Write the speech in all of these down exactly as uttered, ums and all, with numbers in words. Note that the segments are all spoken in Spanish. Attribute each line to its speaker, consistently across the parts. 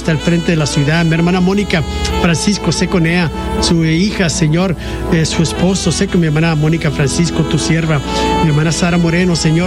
Speaker 1: está al frente de la ciudad. Mi hermana Mónica Francisco, sé con ella, su hija, Señor, eh, su esposo, sé con mi hermana Mónica Francisco, tu sierva. Mi hermana Sara Moreno, Señor,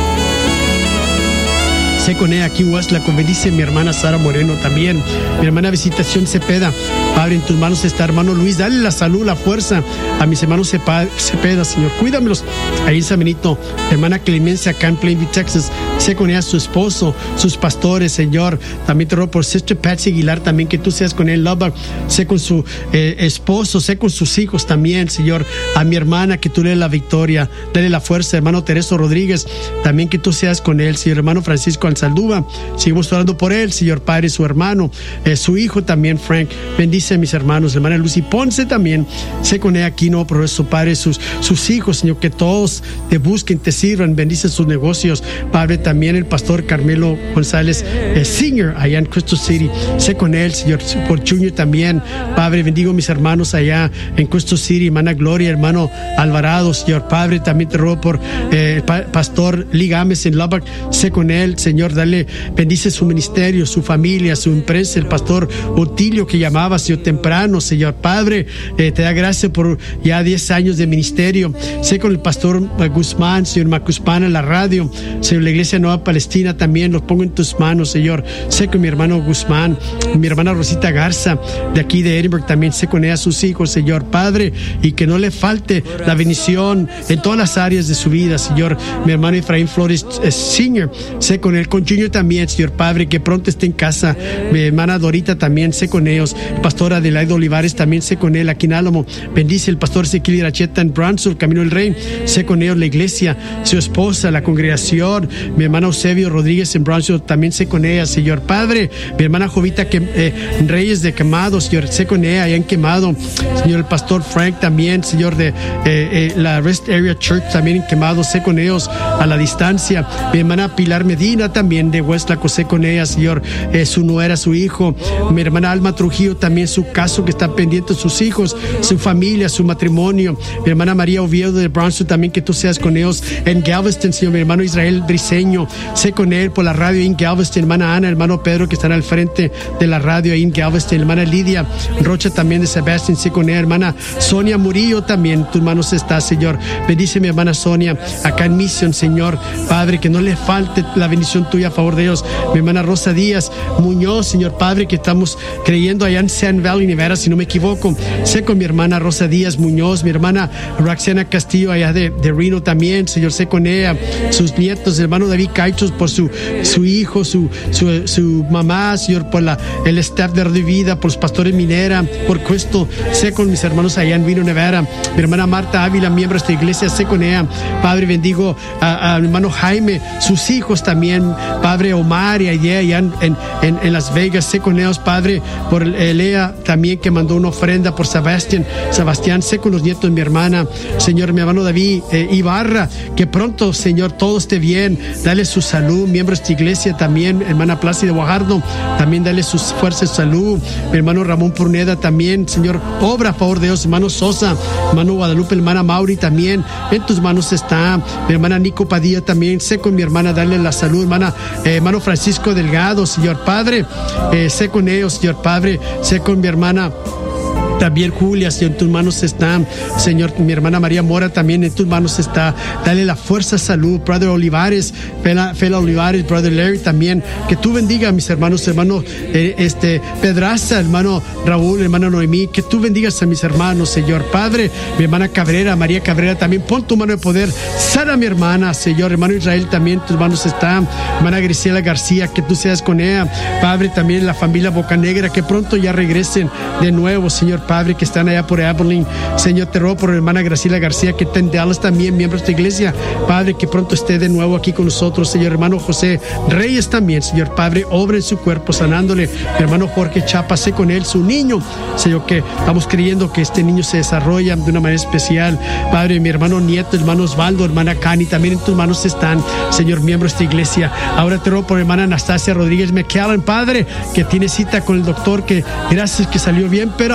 Speaker 1: sé con ella aquí en Westlaco. Bendice mi hermana Sara Moreno también. Mi hermana Visitación Cepeda, Padre, en tus manos está hermano Luis. Dale la salud, la fuerza a mis hermanos Cepeda, Señor. Cuídamelos ahí en San Benito. Hermana Clemencia acá en Plainview, Texas. Sé con ella su esposo, sus pastores, Señor. También te ruego por Sister Patsy Aguilar también, que tú seas con él, Love. Sé con su eh, esposo, sé con sus hijos también, Señor. A mi hermana, que tú le des la victoria, dale la fuerza, hermano Tereso Rodríguez, también que tú seas con él, Señor. Hermano Francisco Alzaldúa, seguimos orando por él, Señor Padre, su hermano, eh, su hijo también, Frank. Bendice a mis hermanos, hermana Lucy Ponce también, sé con ella aquí, no, pero su Padre, sus, sus hijos, Señor, que todos te busquen, te sirvan, bendice sus negocios, Padre. También el pastor Carmelo González eh, Senior allá en Crystal City, sé con él, Señor, por Junior también, Padre. Bendigo a mis hermanos allá en Crystal City, hermana Gloria, hermano Alvarado, Señor Padre. También te ruego por eh, pa, pastor Lee Gámez en Lubbock, sé con él, Señor, dale, bendice su ministerio, su familia, su empresa. El pastor Otilio, que llamaba, Señor, temprano, Señor Padre, eh, te da gracias por ya diez años de ministerio. Sé con el pastor Guzmán, Señor Macuspana, en la radio, Señor, la Iglesia Nueva Palestina también, los pongo en tus manos, Señor. Sé con mi hermano Guzmán, mi hermana Rosita Garza, de aquí de Edinburgh, también sé con ella sus hijos, Señor Padre, y que no le falte la bendición en todas las áreas de su vida, Señor. Mi hermano Efraín Flores eh, Senior, sé con él, con Junior también, Señor Padre, que pronto esté en casa. Mi hermana Dorita también, sé con ellos. Pastora Adelaide Olivares, también sé con él aquí en Álamo. Bendice el pastor Ezequiel Iracheta en Brownsville, Camino del Rey, sé con ellos, la iglesia, su esposa, la congregación. Mi hermana Eusebio Rodríguez en Brownsville, también sé con ella, Señor Padre. Mi hermana Jovita que, eh, Reyes de Quemado, Señor, sé con ella allá en Quemado. Señor, el pastor Frank también, Señor, de eh, eh, la Rest Area Church también en Quemado, sé con ellos a la distancia. Mi hermana Pilar Medina también de Westlaco, sé con ella, Señor, eh, su nuera, su hijo. Mi hermana Alma Trujillo también, su caso que está pendiente, sus hijos, su familia, su matrimonio. Mi hermana María Oviedo de Brownsville también, que tú seas con ellos en Galveston, Señor. Mi hermano Israel Briseño, sé con él por la radio en Galveston. Hermana Ana, hermano Pedro, que están al frente de la radio ahí en Galveston. Hermana Lidia Rocha también de Sebastián, sé con ella. Hermana Sonia Murillo también, tus manos está, Señor. Bendice mi hermana Sonia acá en Mission, Señor Padre, que no le falte la bendición tuya a favor de ellos. Mi hermana Rosa Díaz Muñoz, Señor Padre, que estamos creyendo allá en Sand Valley, Nevada, si no me equivoco. Sé con mi hermana Rosa Díaz Muñoz, mi hermana Roxana Castillo allá de, de Reno también, Señor, sé con ella, sus nietos, hermano David Caichos por su, su hijo, su, su, su mamá, Señor, por la, el staff de Radio Vida, por los pastores Minera, por Cristo, sé con mis hermanos allá en Reno, Nevada. Mi hermana Marta Ávila, miembro de esta iglesia, sé con ella. Padre, bendigo a, a mi hermano Jaime, sus hijos también, Padre Omar y allá, allá en, en, en Las Vegas, sé con ellos, Padre, por Lea también, que mandó una ofrenda por Sebastián, Sebastián, sé con los nietos de mi hermana, Señor, mi hermano David eh, Ibarra, que pronto, Señor, todo esté bien, dale su salud, miembros de esta iglesia también, hermana Plácida Guajardo, también dale sus fuerzas, salud, mi hermano Ramón Pruneda también, Señor, obra a favor de Dios, hermano Sosa, hermano Guadalupe, hermana Mauri también, en tus manos está, mi hermana Nico Padilla también, sé con mi hermana, dale la salud, hermana, eh, hermano Francisco Delgado, Señor Padre, eh, sé con ellos, Señor Padre, sé con mi hermana también Julia, Señor, en tus manos está, Señor, mi hermana María Mora también en tus manos está, dale la fuerza, salud, Brother Olivares, Fela, Fela Olivares, Brother Larry también, que tú bendiga a mis hermanos, hermano eh, este, Pedraza, hermano Raúl, hermano Noemí, que tú bendigas a mis hermanos, Señor Padre, mi hermana Cabrera, María Cabrera también, pon tu mano de poder, sana a mi hermana, Señor, hermano Israel también, en tus manos está, hermana Grisela García, que tú seas con ella, Padre, también la familia Bocanegra, que pronto ya regresen de nuevo, Señor Padre, que están allá por Abilene, Señor, te ruego por hermana Graciela García, que está en Dallas también, miembros de esta iglesia, Padre, que pronto esté de nuevo aquí con nosotros, Señor, hermano José Reyes también, Señor Padre, obra en su cuerpo, sanándole, mi hermano Jorge Chapa, sé con él, su niño, Señor, que estamos creyendo que este niño se desarrolla de una manera especial, Padre, mi hermano Nieto, hermano Osvaldo, hermana Cani, también en tus manos están, Señor, miembros de esta iglesia, ahora te ruego por hermana Anastasia Rodríguez McAllen, Padre, que tiene cita con el doctor, que gracias que salió bien, pero ahora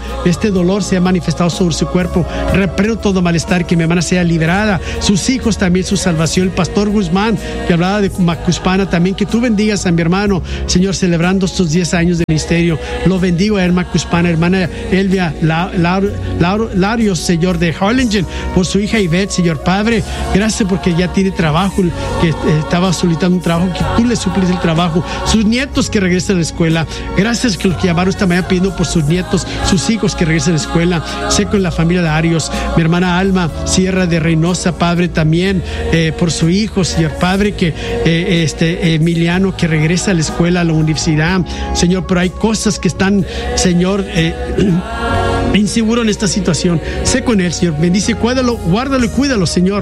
Speaker 1: este dolor se ha manifestado sobre su cuerpo. Reprendo todo malestar, que mi hermana sea liberada, sus hijos también, su salvación. El pastor Guzmán, que hablaba de Macuspana, también que tú bendigas a mi hermano, Señor, celebrando estos diez años de ministerio. Lo bendigo a Herma Cuspana, hermana Elvia La, La, La, Larios, Señor, de Harlingen, por su hija Ivette, Señor Padre. Gracias porque ya tiene trabajo, que eh, estaba solicitando un trabajo, que tú le suples el trabajo. Sus nietos que regresen a la escuela. Gracias que los que llamaron esta mañana pidiendo por sus nietos, sus hijos que regresen a la escuela. Sé con la familia de Arios, mi hermana Alma Sierra de Reynosa, Padre, también eh, por su hijo, Señor Padre, que eh, este Emiliano que regresa a la escuela, a la universidad, Señor. Pero hay cosas que están, Señor, eh, inseguro en esta situación. Sé con él, Señor. Bendice, cuídalo, guárdalo y cuídalo, Señor.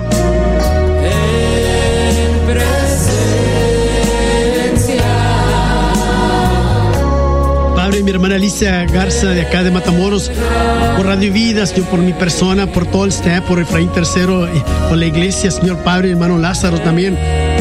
Speaker 1: Padre, mi hermana Alicia Garza de acá de Matamoros, por Radio Vidas, yo por mi persona, por todo el staff, por Efraín Tercero, por la iglesia, Señor Padre, hermano Lázaro también.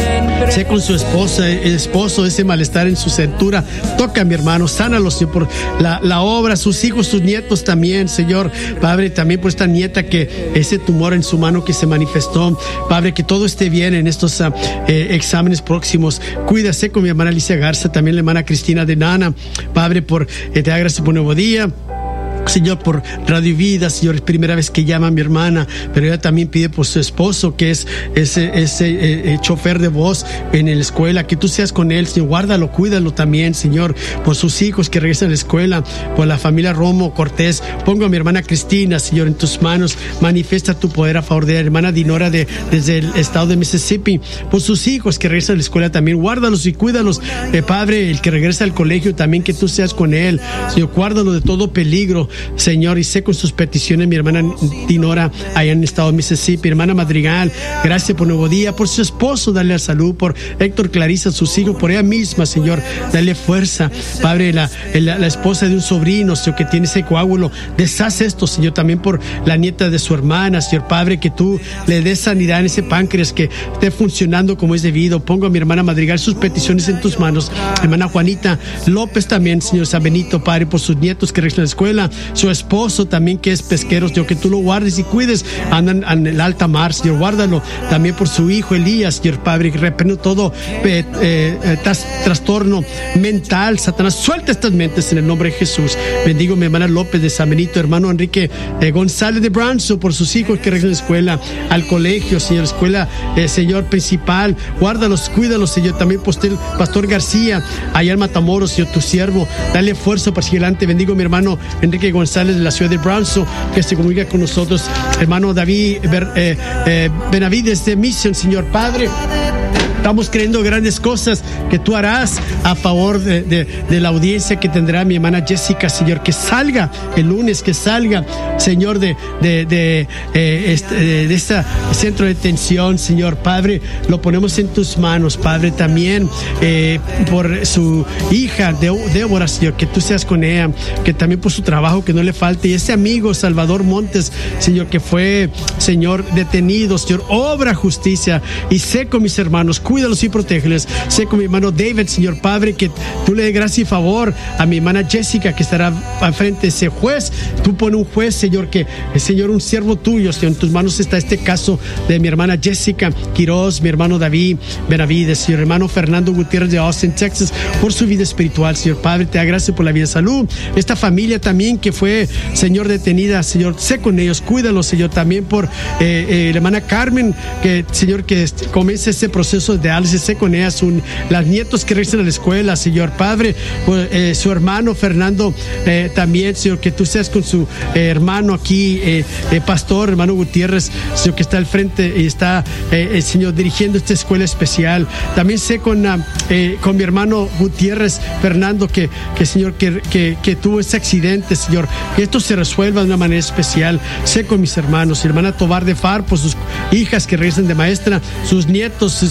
Speaker 1: Sé con su esposa, el esposo, ese malestar en su cintura. Toca a mi hermano, sánalo, Señor, por la, la obra, sus hijos, sus nietos también, Señor. Padre, también por esta nieta, que ese tumor en su mano que se manifestó. Padre, que todo esté bien en estos uh, eh, exámenes próximos. Cuídase con mi hermana Alicia Garza, también la hermana Cristina de Nana. Padre, por eh, te da gracias por nuevo día. Señor, por Radio Vida, Señor, es primera vez que llama a mi hermana, pero ella también pide por su esposo, que es ese, ese eh, chofer de voz en la escuela, que tú seas con él, Señor, guárdalo, cuídalo también, Señor, por sus hijos que regresan a la escuela, por la familia Romo Cortés. Pongo a mi hermana Cristina, Señor, en tus manos, manifiesta tu poder a favor de la hermana Dinora de, desde el estado de Mississippi, por sus hijos que regresan a la escuela también, guárdalos y cuídalos, eh, Padre, el que regresa al colegio también, que tú seas con él, Señor, guárdalo de todo peligro, Señor, y sé con sus peticiones mi hermana Dinora allá en el estado de Mississippi, hermana Madrigal, gracias por nuevo día, por su esposo, dale la salud, por Héctor Clarisa, sus hijos, por ella misma, Señor, dale fuerza, Padre, la, la, la esposa de un sobrino, Señor, que tiene ese coágulo, deshace esto, Señor, también por la nieta de su hermana, Señor Padre, que tú le des sanidad en ese páncreas, que esté funcionando como es debido. Pongo a mi hermana Madrigal sus peticiones en tus manos, hermana Juanita López también, Señor San Benito, Padre, por sus nietos que regresan a la escuela, su esposo también que es pesquero, Señor, que tú lo guardes y cuides, andan en el alta mar, Señor, guárdalo también por su hijo Elías, Señor Padre, que reprendo todo eh, eh, tras, trastorno mental, Satanás, suelta estas mentes en el nombre de Jesús. Bendigo a mi hermana López de San Benito, hermano Enrique eh, González de Branzo, por sus hijos que regresan a la escuela, al colegio, Señor, escuela, eh, Señor, principal, guárdalos, cuídalos, Señor, también postel, Pastor García, allá en Matamoros, Señor, tu siervo, dale fuerza para seguir adelante. Bendigo a mi hermano Enrique González de la ciudad de Branzo, que se comunica con nosotros, hermano David eh, eh, Benavides de Mission, Señor Padre. Estamos creyendo grandes cosas que tú harás a favor de, de, de la audiencia que tendrá mi hermana Jessica, Señor, que salga el lunes, que salga, Señor, de, de, de, eh, este, de, de este centro de detención, Señor Padre, lo ponemos en tus manos, Padre, también eh, por su hija de, Débora, Señor, que tú seas con ella, que también por su trabajo, que no le falte, y ese amigo Salvador Montes, Señor, que fue, Señor, detenido, Señor, obra justicia, y sé con mis hermanos, cuídalos y protégeles. Sé con mi hermano David, Señor Padre, que tú le des gracia y favor a mi hermana Jessica, que estará al frente de ese juez. Tú pones un juez, Señor, que es, Señor, un siervo tuyo, Señor. En tus manos está este caso de mi hermana Jessica Quiroz, mi hermano David Benavides, Señor, hermano Fernando Gutiérrez de Austin, Texas, por su vida espiritual, Señor Padre. Te da gracias por la vida de salud. Esta familia también que fue, Señor, detenida, Señor, sé con ellos, cuídalos, Señor. También por eh, eh, la hermana Carmen, que, Señor, que comience ese proceso de diálisis, sé con ella, su, las nietos que regresan a la escuela, Señor Padre, pues, eh, su hermano Fernando eh, también, Señor, que tú seas con su eh, hermano aquí, eh, eh, pastor, hermano Gutiérrez, Señor, que está al frente y está, eh, eh, Señor, dirigiendo esta escuela especial. También sé con, uh, eh, con mi hermano Gutiérrez, Fernando, que, que Señor, que, que, que tuvo ese accidente, Señor, que esto se resuelva de una manera especial. Sé con mis hermanos, hermana Tobar de Far, por sus hijas que regresan de maestra, sus nietos, sus bisnietos,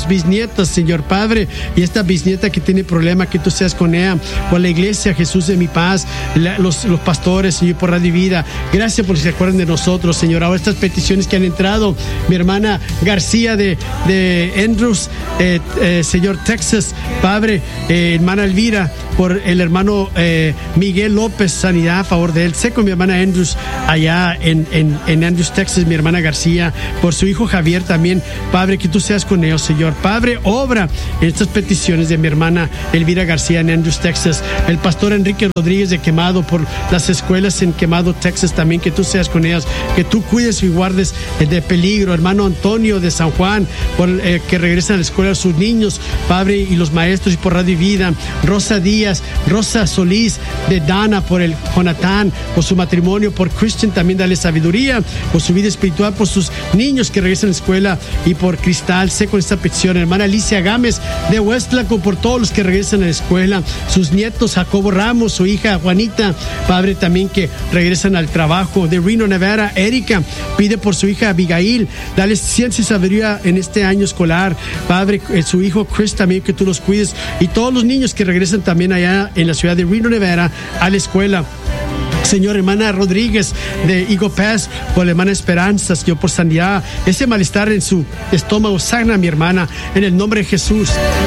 Speaker 1: nietas, Señor Padre, y esta bisnieta que tiene problema, que tú seas con ella, por la iglesia, Jesús de mi paz, la, los, los pastores, Señor, por Radio Vida. Gracias por que se acuerden de nosotros, Señor. Ahora estas peticiones que han entrado, mi hermana García de, de Andrews, eh, eh, Señor, Texas, Padre, eh, hermana Elvira, por el hermano eh, Miguel López, sanidad a favor de él. Sé con mi hermana Andrews allá en, en, en Andrews, Texas, mi hermana García, por su hijo Javier también, Padre, que tú seas con ellos, Señor. Padre, obra en estas peticiones de mi hermana Elvira García en Andrews, Texas, el pastor Enrique Rodríguez de Quemado, por las escuelas en Quemado, Texas también, que tú seas con ellos, que tú cuides y guardes de peligro. Hermano Antonio de San Juan, por eh, que regresan a la escuela sus niños, Padre, y los maestros, y por Radio Vida. Rosa Díaz, Rosa Solís de Dana, por el Jonathan, por su matrimonio, por Christian también, dale sabiduría, por su vida espiritual, por sus niños que regresan a la escuela, y por Cristal, sé con esta petición. Hermana Alicia Gámez de Westlaco, por todos los que regresan a la escuela, sus nietos, Jacobo Ramos, su hija Juanita, Padre, también que regresan al trabajo. De Reno, Nevada, Erika pide por su hija Abigail, dale ciencia y sabiduría en este año escolar, Padre, eh, su hijo Chris también, que tú los cuides, y todos los niños que regresan también allá en la ciudad de Reno, Nevada, a la escuela. Señor, hermana Rodríguez de Eagle Pass, por la hermana Esperanza, Señor, por sanidad, ese malestar en su estómago, sana mi hermana, en el nombre de Jesús.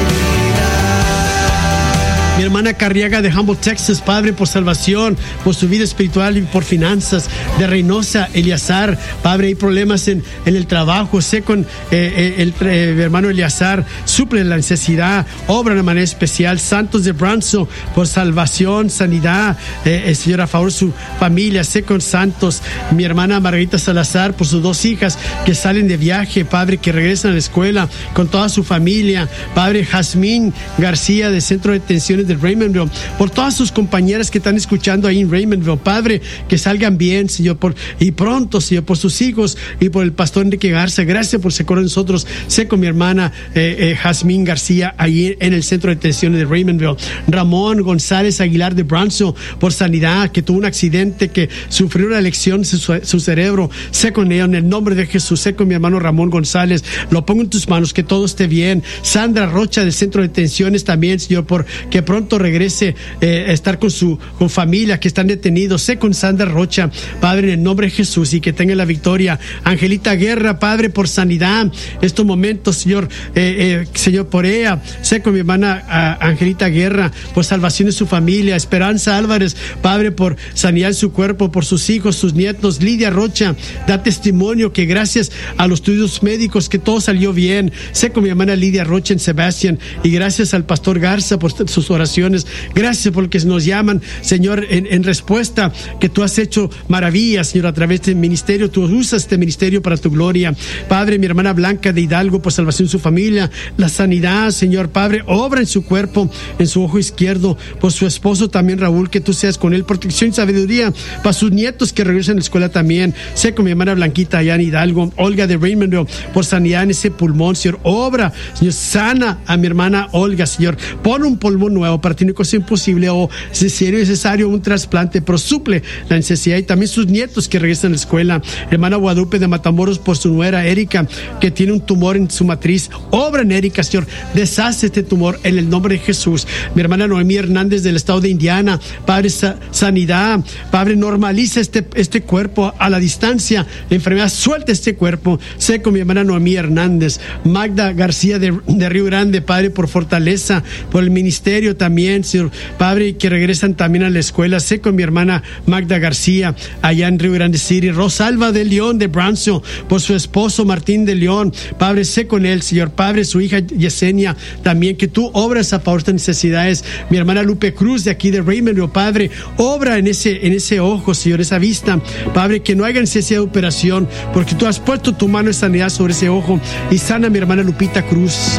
Speaker 1: Mi hermana Carriaga de Humboldt, Texas, Padre, por salvación, por su vida espiritual y por finanzas. De Reynosa, Eliazar, Padre, hay problemas en, en el trabajo. Sé con eh, el eh, hermano Eliazar, suple la necesidad, obra de manera especial. Santos de Branzo, por salvación, sanidad, eh, eh, Señor, a favor de su familia. Sé con Santos, mi hermana Margarita Salazar, por sus dos hijas que salen de viaje, Padre, que regresan a la escuela con toda su familia. Padre, Jazmín García, de Centro de Detenciones de Raymondville, por todas sus compañeras que están escuchando ahí en Raymondville, Padre, que salgan bien, Señor, por, y pronto, Señor, por sus hijos y por el pastor Enrique Garza. Gracias por ser con nosotros. Sé con mi hermana eh, eh, Jazmín García, ahí en el Centro de Detenciones de Raymondville. Ramón González Aguilar de Branzo, por sanidad, que tuvo un accidente, que sufrió una lesión en su, su cerebro. Sé con él, en el nombre de Jesús. Sé con mi hermano Ramón González. Lo pongo en tus manos, que todo esté bien. Sandra Rocha del Centro de Detenciones también, Señor, por que pronto regrese eh, a estar con su con familia que están detenidos. Sé con Sandra Rocha, Padre, en el nombre de Jesús, y que tenga la victoria. Angelita Guerra, Padre, por sanidad estos momentos, Señor, eh, eh, Señor, por ella. Sé con mi hermana uh, Angelita Guerra, por salvación de su familia. Esperanza Álvarez, Padre, por sanidad en su cuerpo, por sus hijos, sus nietos. Lidia Rocha da testimonio que gracias a los estudios médicos que todo salió bien. Sé con mi hermana Lidia Rocha en Sebastián, y gracias al pastor Garza por sus oraciones. Gracias porque nos llaman, Señor, en, en respuesta, que tú has hecho maravillas, Señor, a través del ministerio. Tú usas este ministerio para tu gloria. Padre, mi hermana Blanca de Hidalgo, por salvación de su familia, la sanidad, Señor, Padre, obra en su cuerpo, en su ojo izquierdo, por su esposo también, Raúl, que tú seas con él, protección y sabiduría para sus nietos que regresan a la escuela también. Sé con mi hermana Blanquita allá en Hidalgo. Olga de Raymondville, por sanidad en ese pulmón, Señor, obra, Señor, sana a mi hermana Olga, Señor, pon un pulmón nuevo para ti, no cosa imposible, o si es necesario un trasplante, pero suple la necesidad. Y también sus nietos que regresan a la escuela. Hermana Guadalupe de Matamoros, por su nuera Erika, que tiene un tumor en su matriz. Obra en Erika, Señor, deshace este tumor en el nombre de Jesús. Mi hermana Noemí Hernández del estado de Indiana, Padre, sa- sanidad, Padre, normaliza este, este cuerpo a la distancia, la enfermedad, suelta este cuerpo. Sé con mi hermana Noemí Hernández. Magda García de, de Río Grande, Padre, por fortaleza, por el ministerio también, Señor, Padre, que regresan también a la escuela. Sé con mi hermana Magda García allá en Río Grande City. Rosalba de León de Branzo, por su esposo Martín de León, Padre, sé con él, Señor, Padre, su hija Yesenia también, que tú obras a favor de necesidades. Mi hermana Lupe Cruz de aquí de Raymondville, Padre, obra en ese, en ese ojo, Señor, esa vista, Padre, que no haya necesidad de operación, porque tú has puesto tu mano de sanidad sobre ese ojo, y sana a mi hermana Lupita Cruz.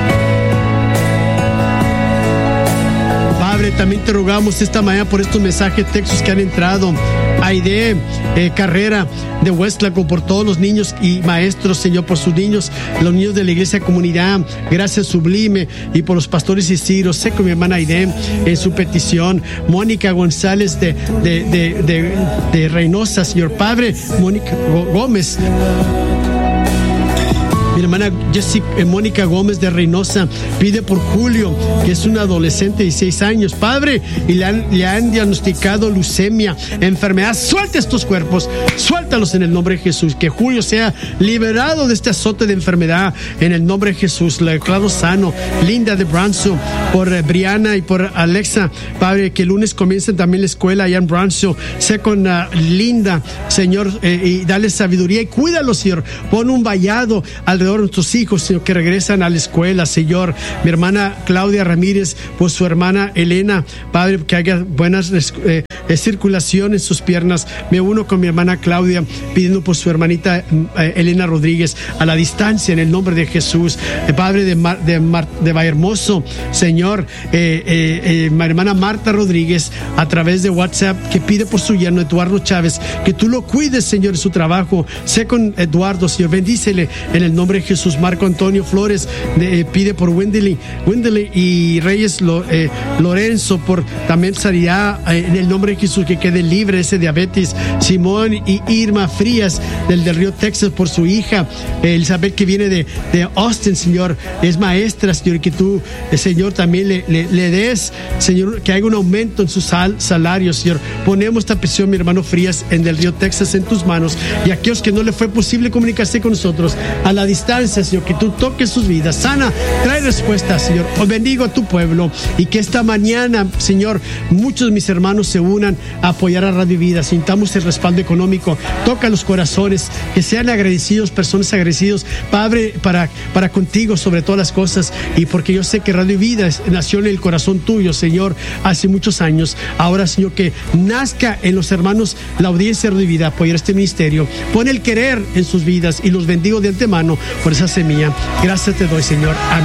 Speaker 1: Padre, también te rogamos esta mañana por estos mensajes, textos que han entrado. Aide eh, Carrera de Westlaco, por todos los niños y maestros, Señor, por sus niños, los niños de la iglesia comunidad. Gracias, Sublime, y por los pastores y Ciro. Sé con mi hermana Aide en su petición. Mónica González de, de, de, de, de Reynosa, Señor, Padre, Mónica Gómez. Mi hermana hermana Jessica, eh, Mónica Gómez de Reynosa pide por Julio, que es un adolescente de dieciséis años, Padre, y le han, le han diagnosticado leucemia, enfermedad. Suelta estos cuerpos, suéltalos en el nombre de Jesús, que Julio sea liberado de este azote de enfermedad en el nombre de Jesús. Le declaro sano. Linda de Branson, por eh, Brianna y por Alexa, Padre, que el lunes comiencen también la escuela allá en Branson. Sé con uh, Linda, Señor, eh, y dale sabiduría y cuídalos, Señor. Pon un vallado alrededor de nuestros hijos, Señor, que regresan a la escuela, Señor. Mi hermana Claudia Ramírez, por su hermana Elena, Padre, que haya buenas eh, eh, circulación en sus piernas. Me uno con mi hermana Claudia, pidiendo por su hermanita eh, Elena Rodríguez, a la distancia, en el nombre de Jesús. Eh, Padre de, Mar, de, Mar, de Vallehermoso, Señor, eh, eh, eh, mi hermana Marta Rodríguez, a través de WhatsApp, que pide por su yerno Eduardo Chávez, que tú lo cuides, Señor, en su trabajo. Sé con Eduardo, Señor, bendícele en el nombre de Jesús. Marco Antonio Flores eh, pide por Wendely, Wendely y Reyes Lo, eh, Lorenzo, por también sanidad eh, en el nombre de Jesús, que quede libre ese diabetes. Simón y Irma Frías del, del Río Texas, por su hija eh, Elizabeth, que viene de, de Austin, Señor, es maestra, Señor, que tú, eh, Señor, también le, le, le des, Señor, que haya un aumento en su sal, salario, Señor. Ponemos esta petición, mi hermano Frías, en del Río Texas, en tus manos, y a aquellos que no le fue posible comunicarse con nosotros a la distancia, Señor, que tú toques sus vidas, sana, trae respuesta, Señor. Os bendigo a tu pueblo, y que esta mañana, Señor, muchos de mis hermanos se unan a apoyar a Radio Vida. Sintamos el respaldo económico, toca los corazones, que sean agradecidos, personas agradecidos, Padre, para, para contigo sobre todas las cosas, y porque yo sé que Radio Vida nació en el corazón tuyo, Señor, hace muchos años. Ahora, Señor, que nazca en los hermanos la audiencia de Radio Vida, apoyar este ministerio. Pon el querer en sus vidas, y los bendigo de antemano por esa semilla. Gracias te doy, Señor. Amén.